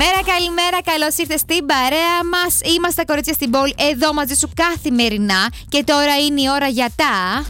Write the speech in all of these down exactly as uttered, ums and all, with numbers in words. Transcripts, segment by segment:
Καλημέρα, καλημέρα, καλώς ήρθες στην παρέα μας. Είμαστε κορίτσια στην πόλη, εδώ μαζί σου καθημερινά. Και τώρα είναι η ώρα για τα...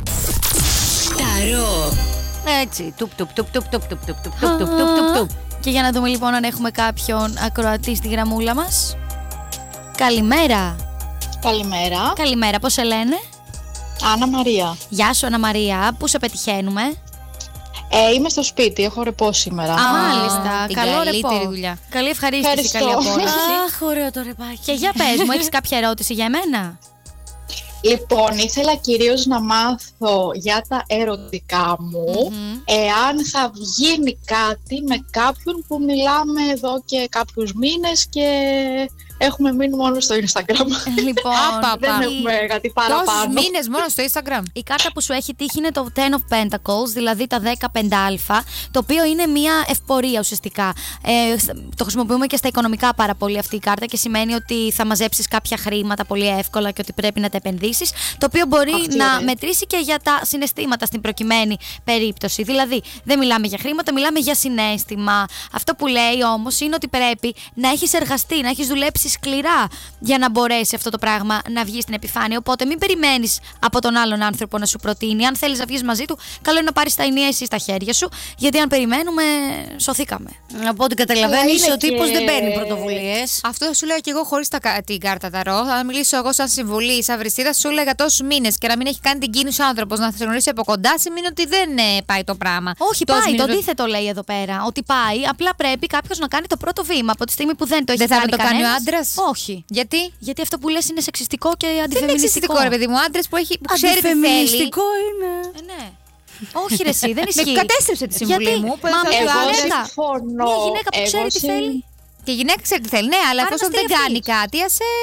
Ταρό. Έτσι, τουπ τουπ τουπ τουπ τουπ τουπ τουπ τουπ τουπ τουπ τουπ. Και για να δούμε λοιπόν αν έχουμε κάποιον ακροατή στη γραμμούλα μας. Καλημέρα. Καλημέρα. Καλημέρα, πώς σε λένε? Άννα Μαρία. Γεια σου Άννα Μαρία, πού σε πετυχαίνουμε? Ε, είμαι στο σπίτι, έχω ρεπό σήμερα. Α, μάλιστα, την καλό καλύτερη ρεπό. δουλειά. Καλή ευχαρίστηση, Ευχαριστώ. καλή απόλαυση. Αχ, ωραίο το ρεπάκι. Και για πες μου, έχεις κάποια ερώτηση για εμένα? Λοιπόν, ήθελα κυρίως να μάθω για τα ερωτικά μου, Mm-hmm. εάν θα γίνει κάτι με κάποιον που μιλάμε εδώ και κάποιους μήνες και έχουμε μείνει μόνο στο Instagram. Λοιπόν, Άπα, Δεν πα. έχουμε κάτι Τόσους παραπάνω. μήνες μόνο στο Instagram. η κάρτα που σου έχει τύχει είναι το Ten of Pentacles, δηλαδή τα δέκα πεντάλφα, το οποίο είναι μια ευπορία ουσιαστικά. Ε, το χρησιμοποιούμε και στα οικονομικά πάρα πολύ αυτή η κάρτα και σημαίνει ότι θα μαζέψεις κάποια χρήματα πολύ εύκολα και ότι πρέπει να τα επενδύσεις, το οποίο μπορεί Αυτή να ωραία. μετρήσει και για τα συναισθήματα στην προκειμένη περίπτωση. Δηλαδή, δεν μιλάμε για χρήματα, μιλάμε για συναίσθημα. Αυτό που λέει όμως είναι ότι πρέπει να έχεις εργαστεί, να έχεις δουλέψει σκληρά για να μπορέσει αυτό το πράγμα να βγει στην επιφάνεια. Οπότε μην περιμένεις από τον άλλον άνθρωπο να σου προτείνει. Αν θέλεις να βγεις μαζί του, καλό είναι να πάρεις τα ενία εσύ στα χέρια σου, γιατί αν περιμένουμε, σωθήκαμε. Από ό,τι καταλαβαίνεις, Είναι ο τύπος και- δεν παίρνει πρωτοβουλίες. Αυτό σου λέω και εγώ χωρίς τα, την κάρτα ταρό. Θα μιλήσω εγώ σαν συμβουλή, σαν βρισίδα, σου έλεγα τόσους μήνες και να μην έχει κάνει την κίνηση ο άνθρωπος να σε γνωρίσει από κοντά, σημαίνει ότι δεν ε, πάει το πράγμα. Όχι, Τόσους πάει. Το μήνες- αντίθετο λέει εδώ πέρα. Ότι πάει, απλά πρέπει κάποιος να κάνει το πρώτο βήμα. Από τη στιγμή που δεν το έχει Δεν θα κάνει το κάνει ο κανένας. άντρας? Όχι. Γιατί? Γιατί αυτό που λες είναι σεξιστικό και Δεν είναι αντιφεμινιστικό. εξιστικό, ρε παιδί μου. Άντρες που, έχει, που ξέρει τι θέλει. Αντιφεμινιστικό είναι. Ε, ναι. Όχι, ρε, εσύ, δεν ισχύει. Με κατέστρεψε τη συμβουλή Γιατί? μου. που Μα έδωσα μια στους Εγώ άντρες. γυναίκα. συμφωνώ. Μια γυναίκα που Εγώ ξέρει τι συμ- θέλει. Και η γυναίκα ξέρει τι θέλει. Ναι, αλλά Άρα εφόσον να δεν στείλει κάνει αυτή. κάτι, ας ε...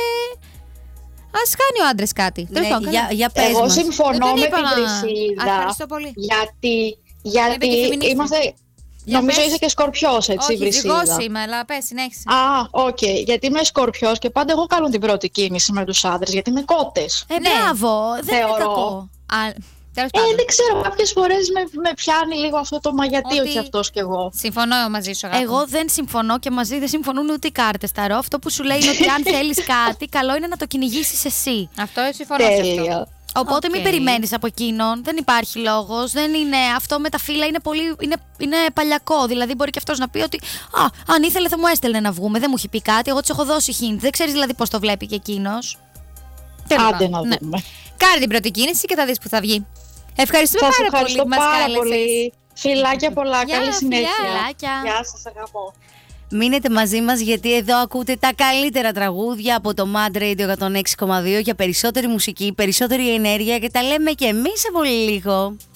ας κάνει ο άντρας κάτι. Τέλος Ναι, πάντων, για, καλά. για πες Εγώ μας. συμφωνώ Δεν με είπα την να- Βρυσίδα. Α, ευχαριστώ πολύ. Γιατί, Είπε γιατί και φεμινίστη. είμαστε. Για Νομίζω πες. είσαι και σκορπιός, έτσι, Όχι, Βρυσίδα. ζυγός είμαι, αλλά πες, συνέχισε. Α, οκ. Γιατί είμαι σκορπιός και πάντα εγώ κάνω την πρώτη κίνηση με τους άντρες, γιατί είμαι κότες. Ε, Ναι. μπράβο, δεν είναι Θεωρώ. κακό. Α, τέλος Ε, πάντων. δεν ξέρω, κάποιες φορές με, με πιάνει λίγο αυτό το μα γιατί Ότι- όχι αυτός κι εγώ. Συμφωνώ μαζί σου, αγάπη. Εγώ δεν συμφωνώ και μαζί δεν συμφωνούν ούτε οι κάρτες, Ταρό. Αυτό που σου λέει είναι ότι αν θέλεις κάτι, καλό είναι να το κυνηγήσεις εσύ. Αυτό συμφωνώ σε αυτό. Τέλεια. Οπότε Οκ. μην περιμένεις από εκείνον, δεν υπάρχει λόγος. Δεν είναι, αυτό με τα φύλλα είναι, πολύ, είναι, είναι παλιακό. Δηλαδή μπορεί και αυτός να πει ότι α, αν ήθελε θα μου έστελνε να βγούμε, δεν μου έχει πει κάτι. Εγώ της έχω δώσει hint. Δεν ξέρεις δηλαδή πώς το βλέπει και εκείνος. Τέλος Άντε πάντων, να ναι. δούμε. Κάνε την πρώτη κίνηση και θα δεις που θα βγει. Ευχαριστούμε Σας πάρα ευχαριστώ πολύ που μας πάρα κάλεσες. πολύ. Φιλάκια πολλά, Γεια, καλή συνέχεια. φιλάκια. Γεια σας, αγαπώ. Μείνετε μαζί μας γιατί εδώ ακούτε τα καλύτερα τραγούδια από το Mad Radio εκατόν έξι κόμμα δύο για περισσότερη μουσική, περισσότερη ενέργεια και τα λέμε και εμείς σε πολύ λίγο.